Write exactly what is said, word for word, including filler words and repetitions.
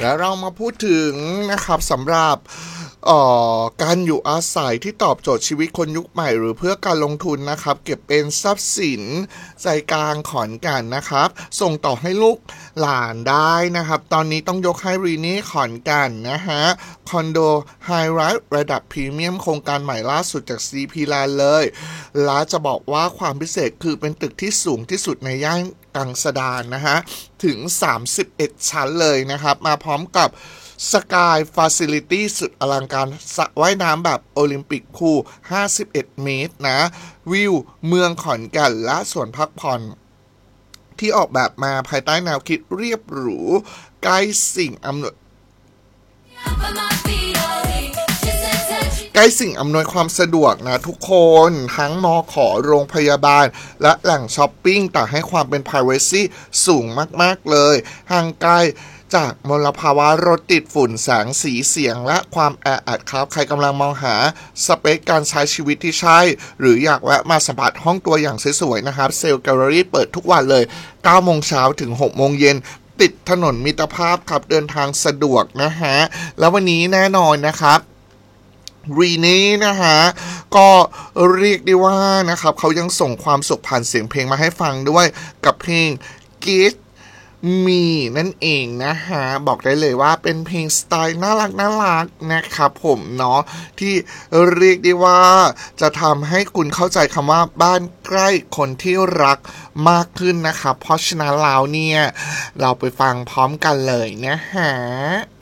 แล้วเรามาพูดถึงนะครับสำหรับการอยู่อาศัยที่ตอบโจทย์ชีวิตคนยุคใหม่หรือเพื่อการลงทุนนะครับเก็บเป็นทรัพย์สินใจกลางขอนแก่นนะครับส่งต่อให้ลูกหลานได้นะครับตอนนี้ต้องยกให้รีนี่ขอนแก่นนะฮะคอนโดไฮไรส์ระดับพรีเมียมโครงการใหม่ล่าสุดจาก ซี พี Land เลยและจะบอกว่าความพิเศษคือเป็นตึกที่สูงที่สุดในย่านกังสดาลนะฮะถึงสามสิบเอ็ดชั้นเลยนะครับมาพร้อมกับสกายฟาซิลิตี้สุดอลังการสระว่ายน้ำแบบโอลิมปิกพูลห้าสิบเอ็ดเมตรนะวิวเมืองขอนแก่นและสวนพักผ่อนที่ออกแบบมาภายใต้แนวคิดเรียบหรูใกล้สิ่งอำนวยใกล้สิ่งอำนวยความสะดวกนะทุกคนทั้งมอขอโรงพยาบาลและแหล่งช้อปปิ้งแต่ให้ความเป็น privacy สูงมากๆเลยห่างไกลจากมลภาวะรถติดฝุ่นแสงสีเสียงและความแออัดครับใครกำลังมองหาสเปคการใช้ชีวิตที่ใช่หรืออยากแวะมาสัมผัสห้องตัวอย่างสวยๆนะครับเซลล์แกลเลอรี่เปิดทุกวันเลย เก้าโมงเช้าถึง หกโมงเย็นติดถนนมิตรภาพครับเดินทางสะดวกนะฮะแล้ววันนี้แน่นอนนะครับรีนี่นะฮะก็เรียกได้ว่านะครับเขายังส่งความสุขผ่านเสียงเพลงมาให้ฟังด้วยกับเพลง Get Me นั่นเองนะฮะบอกได้เลยว่าเป็นเพลงสไตล์น่ารักน่ารักนะครับผมเนาะที่เรียกได้ว่าจะทำให้คุณเข้าใจคำว่าบ้านใกล้คนที่รักมากขึ้นนะครับเพราะฉะนั้นแล้วเนี่ยเราไปฟังพร้อมกันเลยนะฮะ